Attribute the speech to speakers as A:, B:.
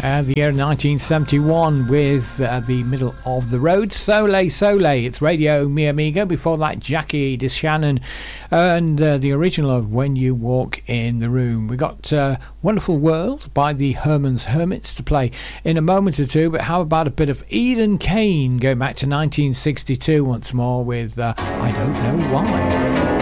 A: The year 1971 with the Middle of the Road, Soleil Soleil. It's Radio Mi Amigo. Before that, Jackie DeShannon and the original of When You Walk in the Room. We got Wonderful World by the Herman's Hermits to play in a moment or two, but how about a bit of Eden Kane going back to 1962 once more with I Don't Know Why.